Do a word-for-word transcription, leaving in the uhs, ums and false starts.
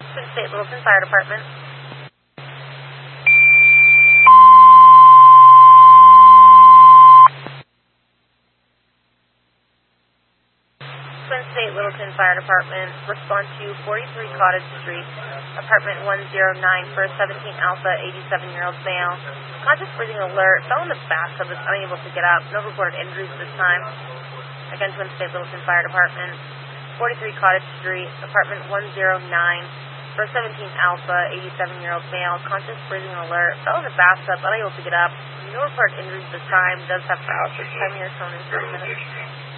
Twin State Littleton Fire Department. Twin State Littleton Fire Department. Respond to forty-three Cottage Street, apartment one oh nine, first seventeen Alpha, eighty-seven-year-old male. Conscious breathing alert. Fell in the bathtub, is unable to get up. No reported injuries this time. Again, Twin State Littleton Fire Department. forty-three Cottage Street, apartment one oh nine, first seventeen Alpha, eighty-seven-year-old male. Conscious breathing alert. Fell in the bathtub, unable to get up. No reported injuries this time. Does have paralysis. Time here, phone in thirty minutes.